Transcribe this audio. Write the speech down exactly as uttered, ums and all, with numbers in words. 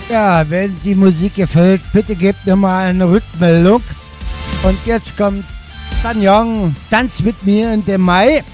Ja, wenn die Musik gefällt, bitte gebt mir mal eine Rückmeldung. Und jetzt kommt Dan Young, Tanz mit mir in dem Mai.